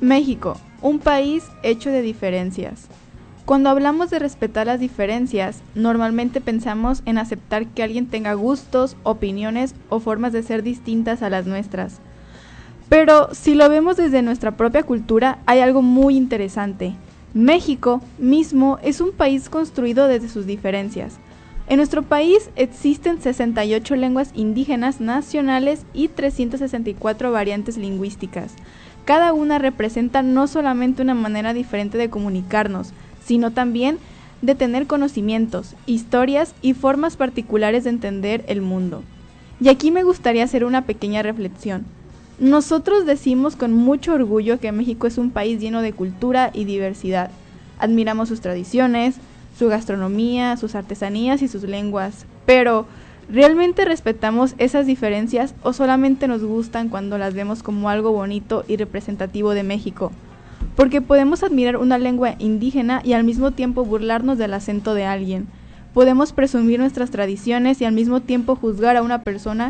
México, un país hecho de diferencias. Cuando hablamos de respetar las diferencias, normalmente pensamos en aceptar que alguien tenga gustos, opiniones o formas de ser distintas a las nuestras. Pero si lo vemos desde nuestra propia cultura, hay algo muy interesante. México mismo es un país construido desde sus diferencias. En nuestro país existen 68 lenguas indígenas nacionales y 364 variantes lingüísticas. Cada una representa no solamente una manera diferente de comunicarnos, sino también de tener conocimientos, historias y formas particulares de entender el mundo. Y aquí me gustaría hacer una pequeña reflexión. Nosotros decimos con mucho orgullo que México es un país lleno de cultura y diversidad. Admiramos sus tradiciones, su gastronomía, sus artesanías y sus lenguas, pero ¿realmente respetamos esas diferencias o solamente nos gustan cuando las vemos como algo bonito y representativo de México? Porque podemos admirar una lengua indígena y al mismo tiempo burlarnos del acento de alguien. Podemos presumir nuestras tradiciones y al mismo tiempo juzgar a una persona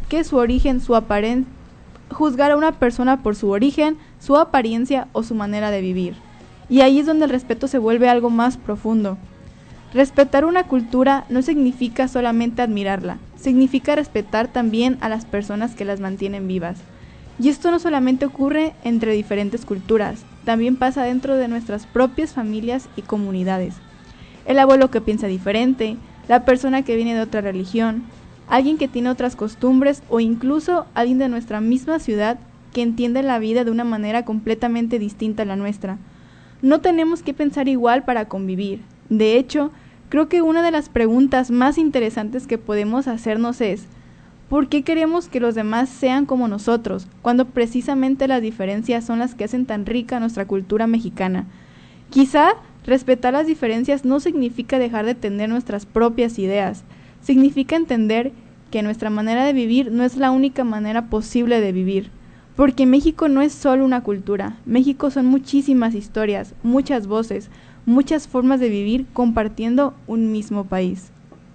por su origen, su apariencia o su manera de vivir. Y ahí es donde el respeto se vuelve algo más profundo. Respetar una cultura no significa solamente admirarla, significa respetar también a las personas que las mantienen vivas. Y esto no solamente ocurre entre diferentes culturas, también pasa dentro de nuestras propias familias y comunidades. El abuelo que piensa diferente, la persona que viene de otra religión, alguien que tiene otras costumbres o incluso alguien de nuestra misma ciudad que entiende la vida de una manera completamente distinta a la nuestra. No tenemos que pensar igual para convivir. De hecho, creo que una de las preguntas más interesantes que podemos hacernos es ¿por qué queremos que los demás sean como nosotros, cuando precisamente las diferencias son las que hacen tan rica nuestra cultura mexicana? Quizá respetar las diferencias no significa dejar de tener nuestras propias ideas, significa entender que nuestra manera de vivir no es la única manera posible de vivir, porque México no es solo una cultura, México son muchísimas historias, muchas voces, muchas formas de vivir compartiendo un mismo país.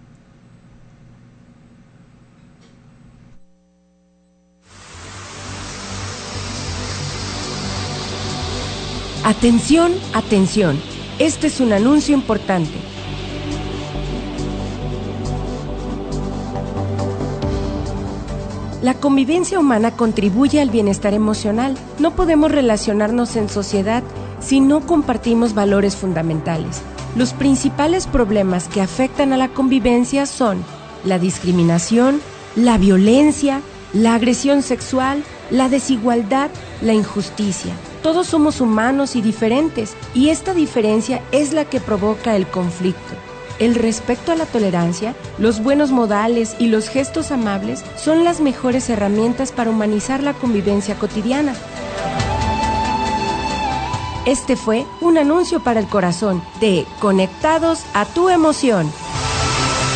Atención, atención, este es un anuncio importante. La convivencia humana contribuye al bienestar emocional. No podemos relacionarnos en sociedad si no compartimos valores fundamentales. Los principales problemas que afectan a la convivencia son la discriminación, la violencia, la agresión sexual, la desigualdad, la injusticia. Todos somos humanos y diferentes, y esta diferencia es la que provoca el conflicto. El respeto a la tolerancia, los buenos modales y los gestos amables son las mejores herramientas para humanizar la convivencia cotidiana. Este fue un anuncio para el corazón de Conectados a tu emoción.